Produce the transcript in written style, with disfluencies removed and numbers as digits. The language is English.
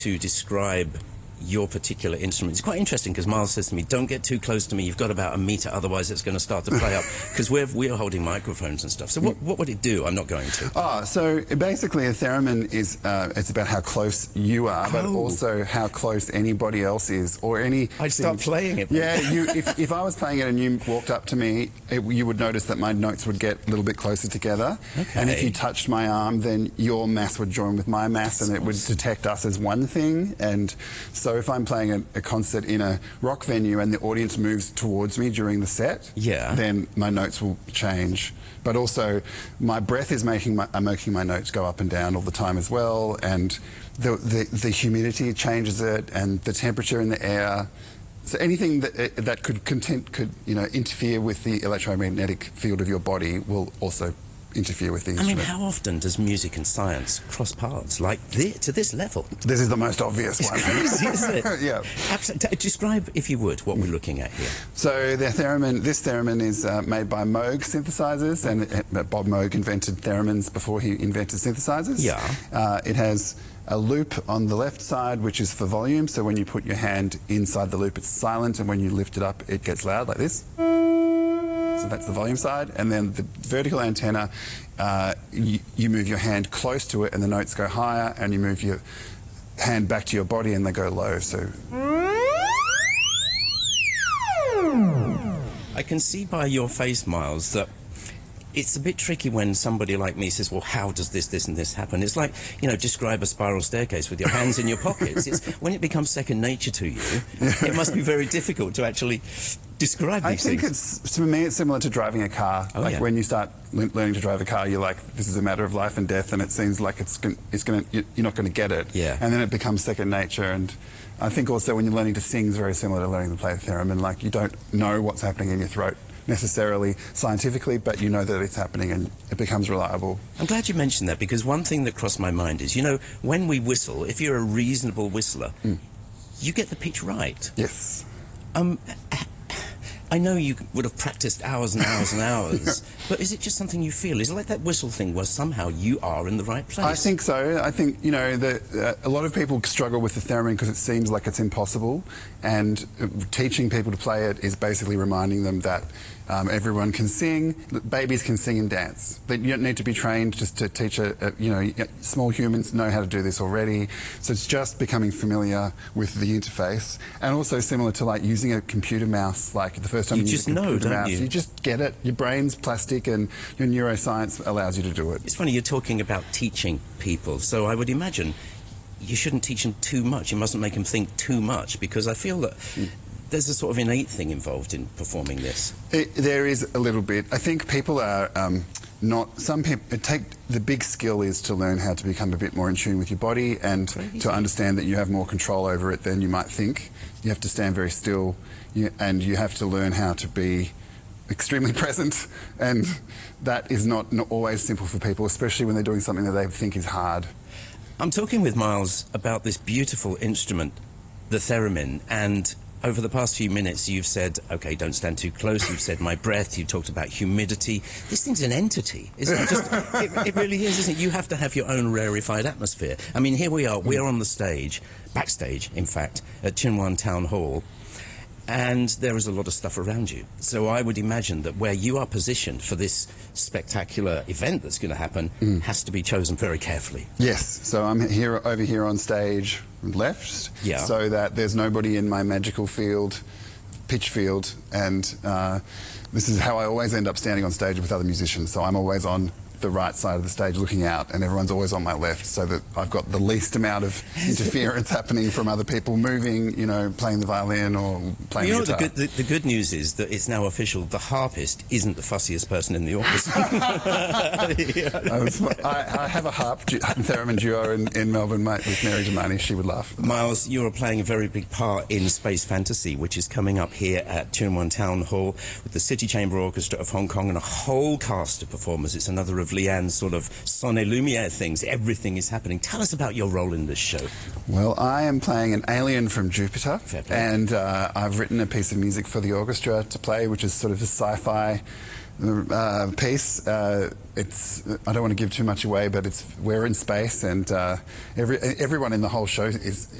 to describe your particular instrument. It's quite interesting because Miles says to me, don't get too close to me, you've got about a metre, otherwise it's going to start to play up, because we're holding microphones and stuff. So what would it do? I'm not going to. So basically a theremin is, it's about how close you are, but also how close anybody else is, or any... I'd start playing it. Yeah, if I was playing it and you walked up to me, you would notice that my notes would get a little bit closer together. Okay. And if you touched my arm, then your mass would join with my mass, and it would detect us as one thing. And so if I'm playing a concert in a rock venue and the audience moves towards me during the set, then my notes will change. But also, my breath is making my notes go up and down all the time as well, and the humidity changes it, and the temperature in the air. So anything that could interfere with the electromagnetic field of your body will also interfere with the instrument. I mean, how often does music and science cross paths to this level? This is the most obvious one. Crazy, isn't it? Yeah. Describe, if you would, what we're looking at here. So this theremin is made by Moog synthesizers, and Bob Moog invented theremins before he invented synthesizers. Yeah. It has a loop on the left side, which is for volume, so when you put your hand inside the loop, it's silent, and when you lift it up, it gets loud, like this. So that's the volume side. And then the vertical antenna, you move your hand close to it and the notes go higher, and you move your hand back to your body and they go low. So I can see by your face, Miles, that it's a bit tricky when somebody like me says, well, how does this and this happen? It's like, describe a spiral staircase with your hands in your pockets. It's when it becomes second nature to you, it must be very difficult to actually describe these things. To me, it's similar to driving a car. When you start learning to drive a car, you're like, this is a matter of life and death, and it seems like you're not going to get it. Yeah. And then it becomes second nature. And I think also when you're learning to sing is very similar to learning to play the theremin. Like, you don't know what's happening in your throat necessarily scientifically, but you know that it's happening and it becomes reliable. I'm glad you mentioned that, because one thing that crossed my mind is, when we whistle, if you're a reasonable whistler, you get the pitch right. Yes. I know you would have practiced hours and hours and hours, but is it just something you feel? Is it like that whistle thing where somehow you are in the right place? I think so. I think, a lot of people struggle with the theremin because it seems like it's impossible, and teaching people to play it is basically reminding them that everyone can sing, babies can sing and dance. You don't need to be trained just to teach small humans know how to do this already. So it's just becoming familiar with the interface, and also similar to like using a computer mouse. Like the first time you use a computer mouse, you just get it. Your brain's plastic, and your neuroscience allows you to do it. It's funny, you're talking about teaching people, so I would imagine you shouldn't teach them too much. You mustn't make them think too much, because I feel that there's a sort of innate thing involved in performing this. There is a little bit. I think people are some people, the big skill is to learn how to become a bit more in tune with your body, and to understand that you have more control over it than you might think. You have to stand very still, and you have to learn how to be extremely present, and that is not always simple for people, especially when they're doing something that they think is hard. I'm talking with Miles about this beautiful instrument, the theremin, and over the past few minutes you've said, okay, don't stand too close, you've said my breath, you've talked about humidity. This thing's an entity, isn't it? It really is, isn't it? You have to have your own rarefied atmosphere. I mean, here we are, we're on the stage, backstage, in fact, at Chunwan Town Hall, and there is a lot of stuff around you. So I would imagine that where you are positioned for this spectacular event that's going to happen has to be chosen very carefully. Yes, so I'm over here on stage left, so that there's nobody in my magical field, pitch field, and this is how I always end up standing on stage with other musicians. So I'm always on the right side of the stage looking out, and everyone's always on my left, so that I've got the least amount of interference happening from other people moving, playing the violin or playing the guitar. The good news is that it's now official, the harpist isn't the fussiest person in the orchestra. I have a harp theremin duo in Melbourne, mate, with Mary Damani. She would laugh. Miles, you're playing a very big part in Space Fantasy, which is coming up here at Chunwan Town Hall with the City Chamber Orchestra of Hong Kong and a whole cast of performers. It's another of Leanne's sort of Son et Lumiere things. Everything is happening. Tell us about your role in this show. Well, I am playing an alien from Jupiter, and I've written a piece of music for the orchestra to play, which is sort of a sci-fi piece. It's I don't want to give too much away, but we're in space, and everyone in the whole show is